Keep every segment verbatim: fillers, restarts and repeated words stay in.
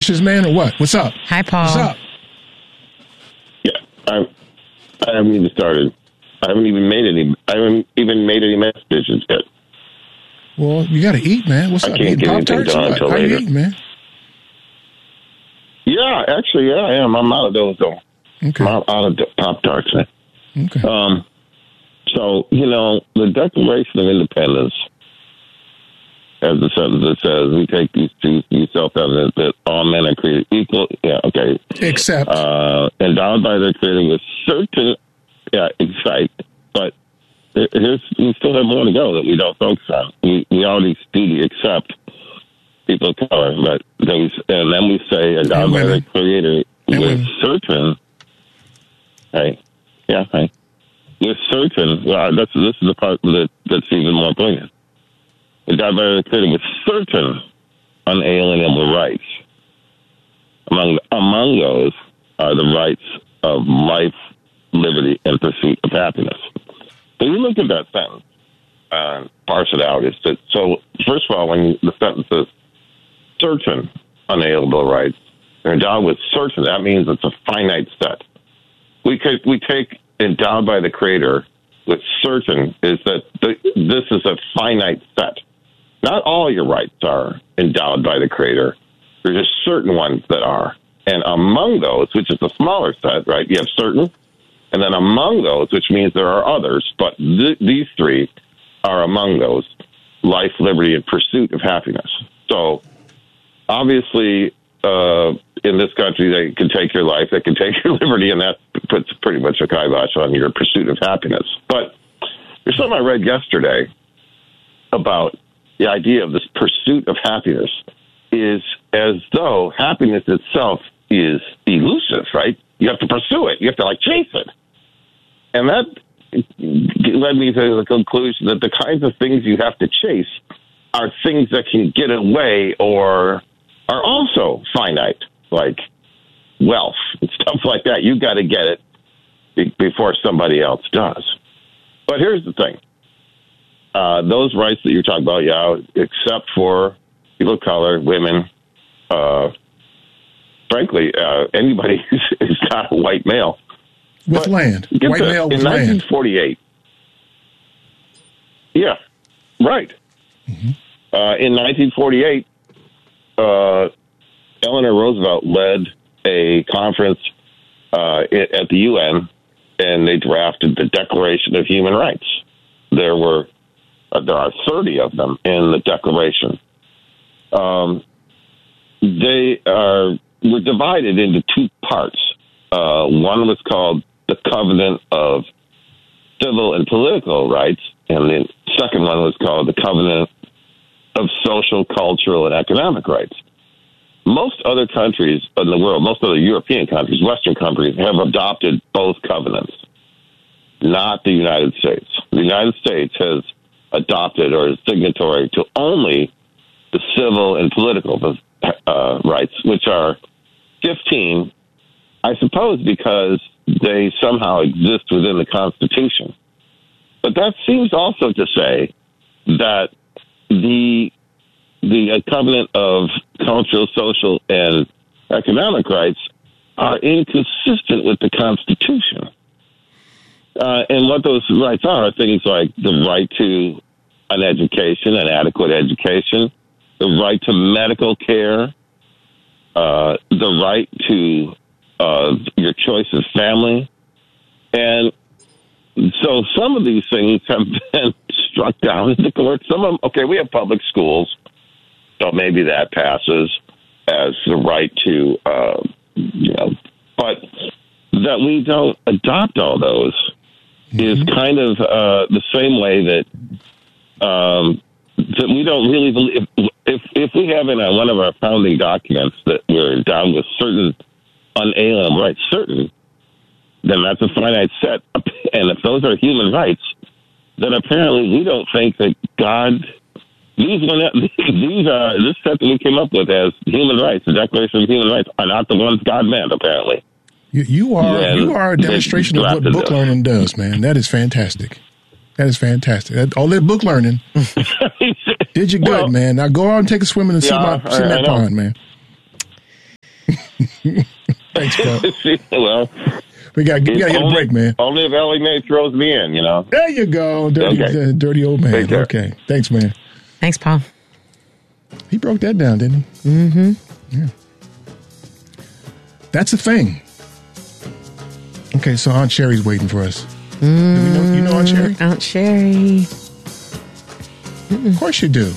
messages, man, or what? What's up? Hi, Paul. What's up? Yeah, I, I haven't even started. I haven't even made any. I haven't even made any messages yet. Well, you got to eat, man. What's I up? can't Eating get anything Pop-Tarts done or what? until How later. you eating, man? Yeah, actually, yeah, I am. I'm out of those though. Okay. I'm out, out of Pop Tarts. Okay. Um. So you know, the Declaration of Independence, as the sentence that says, "We take these truths to be self-evident that all men are created equal." Yeah. Okay. Except. Uh, endowed by their Creator with certain. Yeah. Excite. But here's we still have more to go that we don't focus on. We we already do the accept people of color, but then we, and then we say endowed by their Creator and with women. certain. Hey, yeah, hey, with certain. Well, that's this is the part that that's even more poignant. Endowed by their Creator with certain unalienable rights. Among among those are the rights of life, liberty, and pursuit of happiness. So you look at that sentence and parse it out. It's that, so, first of all, when the sentence says certain unalienable rights, they're endowed with certain, that means it's a finite set. We could, we take endowed by the Creator with certain is that the, this is a finite set. Not all your rights are endowed by the Creator. There's just certain ones that are. And among those, which is a smaller set, right, you have certain. And then among those, which means there are others, but th- these three are among those: life, liberty, and pursuit of happiness. So, obviously, uh, in this country, they can take your life, they can take your liberty, and that puts pretty much a kibosh on your pursuit of happiness. But there's something I read yesterday about the idea of this pursuit of happiness is as though happiness itself is elusive, right? You have to pursue it. You have to, like, chase it. And that led me to the conclusion that the kinds of things you have to chase are things that can get away or are also finite, like wealth and stuff like that. You've got to get it be- before somebody else does. But here's the thing. Uh, those rights that you're talking about, yeah, except for people of color, women, uh, frankly, uh, anybody who's, who's not a white male. With But land. get White this, male with in land. nineteen forty-eight. Yeah, right. Mm-hmm. Uh, in nineteen forty-eight, uh, Eleanor Roosevelt led a conference uh, at the U N, and they drafted the Declaration of Human Rights. There were uh, there are thirty of them in the Declaration. Um, they are were divided into two parts. Uh, one was called the Covenant of Civil and Political Rights, and the second one was called the Covenant of Social, Cultural, and Economic Rights. Most other countries in the world, most other European countries, Western countries, have adopted both covenants, not the United States. The United States has adopted or is signatory to only the civil and political uh, rights, which are fifteen, I suppose, because they somehow exist within the Constitution. But that seems also to say that the the covenant of cultural, social, and economic rights are inconsistent with the Constitution. Uh, and what those rights are are things like the right to an education, an adequate education, the right to medical care, uh, the right to uh, your choice of family. And so some of these things have been struck down in the court. Some of them, okay, we have public schools, so maybe that passes as the right to, uh, you know, but that we don't adopt all those mm-hmm. is kind of uh, the same way that um, that we don't really believe. If if we have in a, one of our founding documents that we're down with certain unalienable rights, certain, then that's a finite set. And if those are human rights, then apparently we don't think that God, these one, these are this set that we came up with as human rights, the Declaration of Human Rights, are not the ones God meant. Apparently, you, you are and you are a demonstration of what book this. learning does, man. That is fantastic. That is fantastic. That, all that book learning did you good, well, man. Now go out and take a swim in the yeah, sea, my, see that pond, man. Thanks, Paul. Well, we got we got to get a break, man. Only if Ellie Mae throws me in, you know. There you go, dirty, okay. uh, dirty old man. Okay, thanks, man. Thanks, Paul. He broke that down, didn't he? Mm-hmm. Yeah. That's the thing. Okay, so Aunt Sherry's waiting for us. Mm, do we know, you know Aunt Sherry? Aunt Sherry. Mm-mm. Of course you do.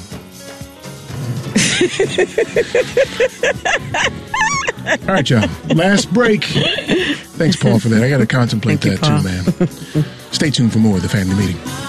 All right, y'all. Last break. Thanks, Paul, for that. I got to contemplate Thank that you, too, man. Stay tuned for more of the Family Meeting.